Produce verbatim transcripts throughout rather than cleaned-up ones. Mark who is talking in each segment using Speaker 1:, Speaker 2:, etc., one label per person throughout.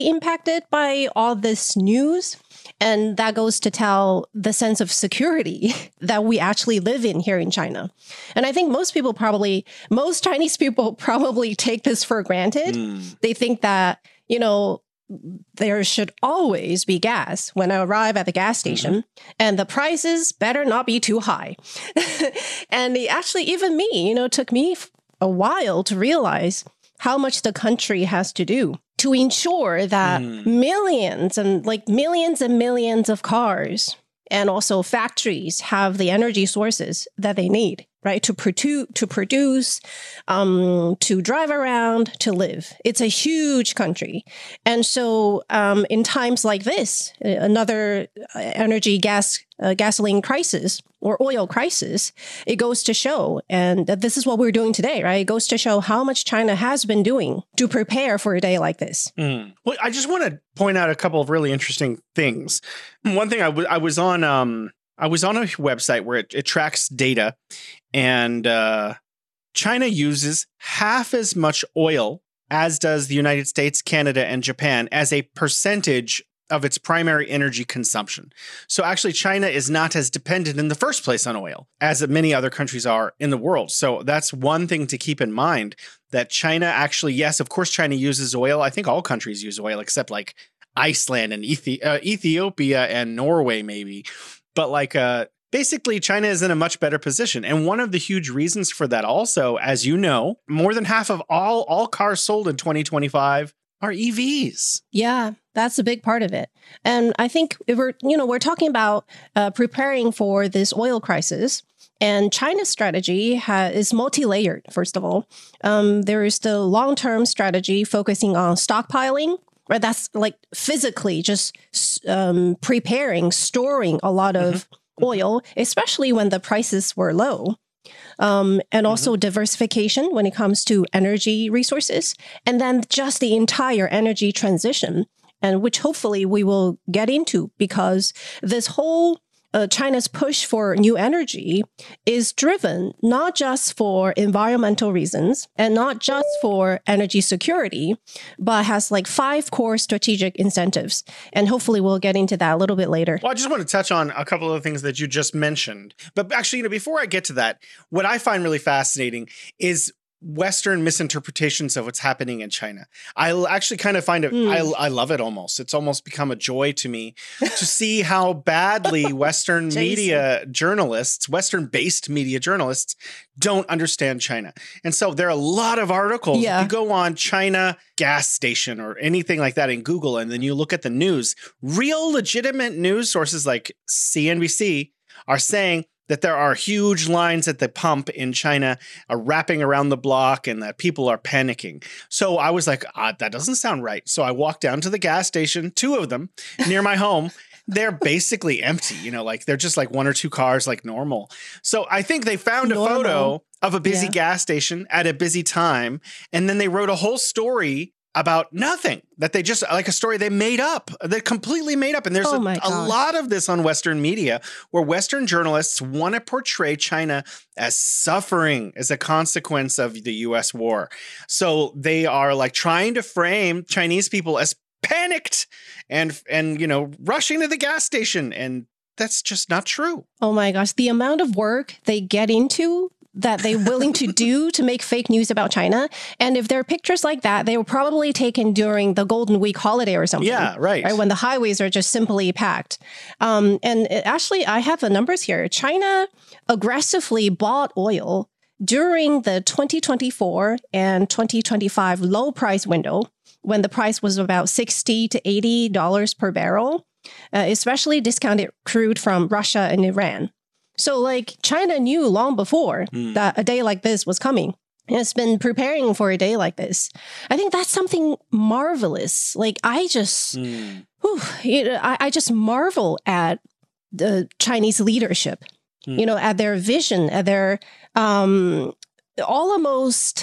Speaker 1: impacted by all this news. And that goes to tell the sense of security that we actually live in here in China. And I think most people probably, most Chinese people probably take this for granted. Mm. They think that, you know, there should always be gas when I arrive at the gas station, mm-hmm. and the prices better not be too high. And it actually, even me, you know, took me a while to realize how much the country has to do to ensure that mm. millions and like millions and millions of cars and also factories have the energy sources that they need, right? To produce, to produce, um, to drive around, to live. It's a huge country. And so um, in times like this, another energy gas, uh, gasoline crisis or oil crisis, it goes to show, and this is what we're doing today, right? It goes to show how much China has been doing to prepare for a day like this.
Speaker 2: Mm. Well, I just want to point out a couple of really interesting things. One thing I, w- I was on, um, I was on a website where it, it tracks data, and uh, China uses half as much oil as does the United States, Canada, and Japan as a percentage of its primary energy consumption. So actually, China is not as dependent in the first place on oil as many other countries are in the world. So that's one thing to keep in mind, that China actually, yes, of course, China uses oil. I think all countries use oil except like Iceland and Ethi- uh, Ethiopia and Norway, maybe. But like, uh, basically, China is in a much better position. And one of the huge reasons for that also, as you know, more than half of all, all cars sold in twenty twenty-five are E Vs.
Speaker 1: Yeah, that's a big part of it. And I think if we're, you know, we're talking about uh, preparing for this oil crisis. And China's strategy ha- is multi-layered, first of all. Um, there is the long-term strategy focusing on stockpiling, right? That's like physically just um, preparing, storing a lot of mm-hmm. oil, especially when the prices were low. Um, and also mm-hmm. diversification when it comes to energy resources, and then just the entire energy transition, and which hopefully we will get into, because this whole uh, China's push for new energy is driven not just for environmental reasons and not just for energy security, but has like five core strategic incentives. And hopefully we'll get into that a little bit later.
Speaker 2: Well, I just want to touch on a couple of the things that you just mentioned. But actually, you know, before I get to that, what I find really fascinating is Western misinterpretations of what's happening in China. I actually kind of find it, mm. I, I love it almost. It's almost become a joy to me to see how badly Western media journalists, Western-based media journalists, don't understand China. And so there are a lot of articles. Yeah. If you go on China gas station or anything like that in Google, and then you look at the news, real legitimate news sources like C N B C are saying that there are huge lines at the pump in China are wrapping around the block and that people are panicking. So I was like, ah, that doesn't sound right. So I walked down to the gas station, two of them near my home. They're basically empty, you know, like they're just like one or two cars like normal. So I think they found normal. a photo of a busy yeah. gas station at a busy time. And then they wrote a whole story about nothing, that they just, like a story they made up, they completely made up. And there's
Speaker 1: oh
Speaker 2: a, a lot of this on Western media where Western journalists want to portray China as suffering as a consequence of the U S war. So they are like trying to frame Chinese people as panicked and, and, you know, rushing to the gas station. And that's just not true.
Speaker 1: Oh my gosh. The amount of work they get into that they're willing to do to make fake news about China. And if there are pictures like that, they were probably taken during the Golden Week holiday or something.
Speaker 2: Yeah, right.
Speaker 1: right when the highways are just simply packed. Um, and it, actually, I have the numbers here. China aggressively bought oil during the twenty twenty-four and twenty twenty-five low price window, when the price was about sixty to eighty dollars per barrel, uh, especially discounted crude from Russia and Iran. So like China knew long before mm. that a day like this was coming. And it's been preparing for a day like this. I think that's something marvelous. Like I just, mm. whew, you know, I, I just marvel at the Chinese leadership, mm. you know, at their vision, at their um, almost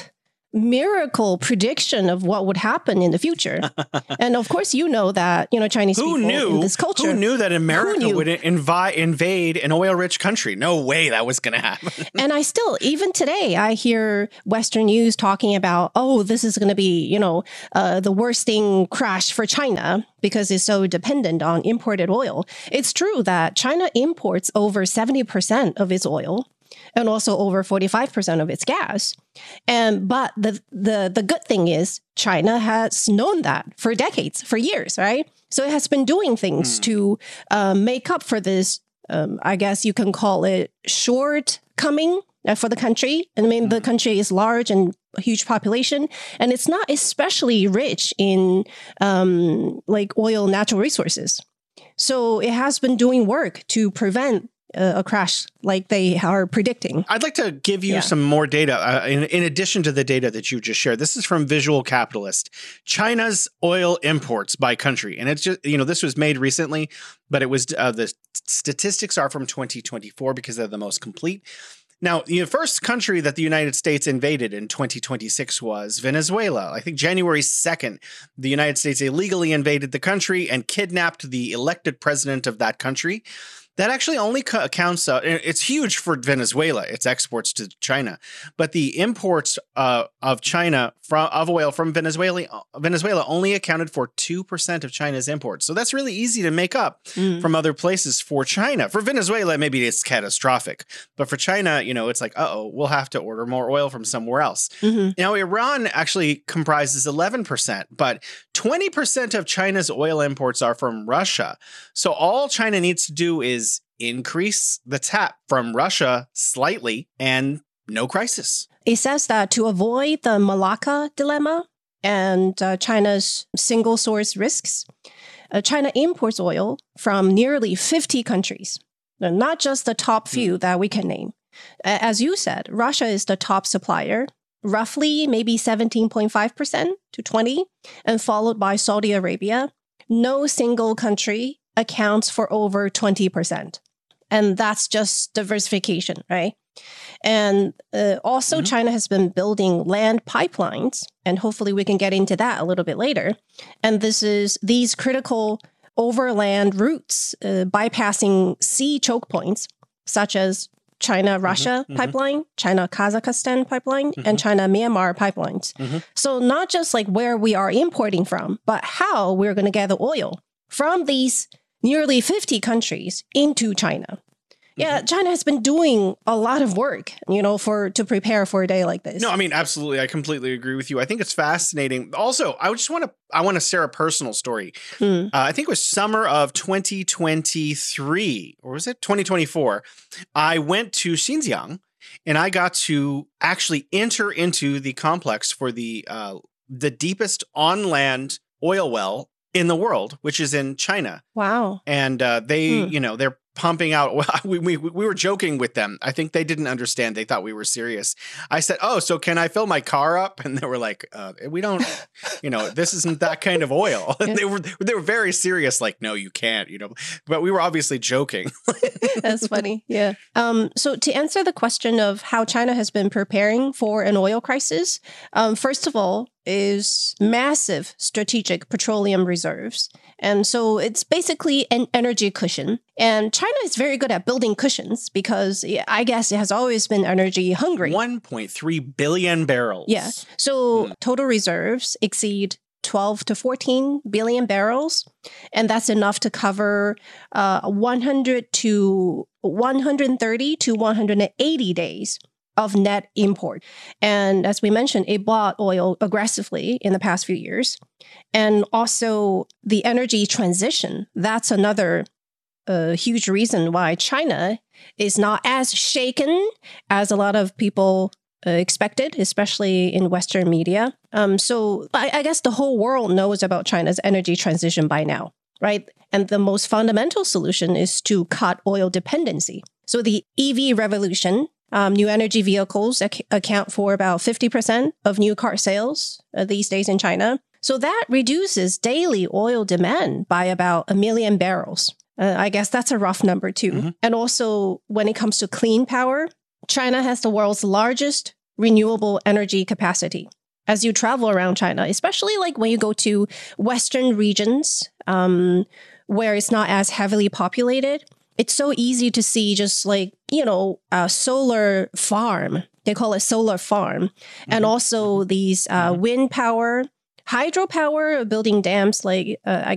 Speaker 1: miracle prediction of what would happen in the future. And of course, you know that, you know, Chinese
Speaker 2: who
Speaker 1: people
Speaker 2: knew,
Speaker 1: in this culture.
Speaker 2: Who knew that America
Speaker 1: knew?
Speaker 2: would invi- invade an oil-rich country? No way that was going to happen.
Speaker 1: And I still, even today, I hear Western news talking about, oh, this is going to be, you know, uh, the worst thing crash for China because it's so dependent on imported oil. It's true that China imports over seventy percent of its oil and also over forty-five percent of its gas. And but the the the good thing is China has known that for decades, for years, right? So it has been doing things mm. to uh, make up for this. Um, I guess you can call it shortcoming uh, for the country. I mean, mm. the country is large and a huge population, and it's not especially rich in um, like oil, natural resources. So it has been doing work to prevent Uh, a crash like they are predicting.
Speaker 2: I'd like to give you
Speaker 1: yeah.
Speaker 2: some more data uh, in, in addition to the data that you just shared. This is from Visual Capitalist, China's oil imports by country. And it's just, you know, this was made recently, but it was uh, the statistics are from twenty twenty-four because they're the most complete. Now, the first country that the United States invaded in twenty twenty-six was Venezuela. I think January second, the United States illegally invaded the country and kidnapped the elected president of that country. That actually only accounts, uh, it's huge for Venezuela, its exports to China, but the imports uh, of China from of oil from Venezuela Venezuela only accounted for two percent of China's imports. So that's really easy to make up mm. from other places for China. For Venezuela, maybe it's catastrophic, but for China, you know, it's like, uh-oh, we'll have to order more oil from somewhere else. Mm-hmm. Now, Iran actually comprises eleven percent, but twenty percent of China's oil imports are from Russia. So all China needs to do is increase the tap from Russia slightly and no crisis.
Speaker 1: It says that to avoid the Malacca dilemma and uh, China's single source risks, uh, China imports oil from nearly fifty countries, not just the top few that we can name. As you said, Russia is the top supplier, roughly maybe seventeen point five percent to twenty, and followed by Saudi Arabia. No single country accounts for over twenty percent. And that's just diversification, right? And uh, also mm-hmm. China has been building land pipelines, and hopefully we can get into that a little bit later. And this is these critical overland routes uh, bypassing sea choke points, such as China-Russia mm-hmm. pipeline, China-Kazakhstan pipeline, mm-hmm. and China-Myanmar pipelines. Mm-hmm. So not just like where we are importing from, but how we're going to get the oil from these nearly fifty countries into China. Yeah, China has been doing a lot of work, you know, for to prepare for a day like this.
Speaker 2: No, I mean, absolutely. I completely agree with you. I think it's fascinating. Also, I just want to I want to share a personal story. Mm. Uh, I think it was summer of twenty twenty-three, or was it twenty twenty-four? I went to Xinjiang and I got to actually enter into the complex for the uh, the deepest on land oil well in the world, which is in China.
Speaker 1: Wow.
Speaker 2: And uh, they, hmm. you know, they're pumping out. We, we we were joking with them. I think they didn't understand. They thought we were serious. I said, "Oh, so can I fill my car up?" And they were like, uh, "We don't, you know, this isn't that kind of oil." And they were they were very serious. Like, "No, you can't," you know. But we were obviously joking.
Speaker 1: That's funny. Yeah. Um. So to answer the question of how China has been preparing for an oil crisis, um, first of all, is massive strategic petroleum reserves. And so it's basically an energy cushion. And China is very good at building cushions because I guess it has always been energy hungry.
Speaker 2: one point three billion barrels.
Speaker 1: Yeah. So mm. total reserves exceed twelve to fourteen billion barrels. And that's enough to cover uh, one hundred to one hundred thirty to one hundred eighty days of net import. And as we mentioned, it bought oil aggressively in the past few years. And also the energy transition, that's another uh, huge reason why China is not as shaken as a lot of people uh, expected, especially in Western media. Um, so I, I guess the whole world knows about China's energy transition by now, right? And the most fundamental solution is to cut oil dependency. So the E V revolution, Um, new energy vehicles ac- account for about fifty percent of new car sales uh, these days in China. So that reduces daily oil demand by about a million barrels. Uh, I guess that's a rough number too. Mm-hmm. And also when it comes to clean power, China has the world's largest renewable energy capacity. as you travel around China, especially like when you go to Western regions um, where it's not as heavily populated. It's so easy to see just like, you know, a solar farm. They call it solar farm. Mm-hmm. And also these uh, mm-hmm. wind power, hydropower, building dams like uh, I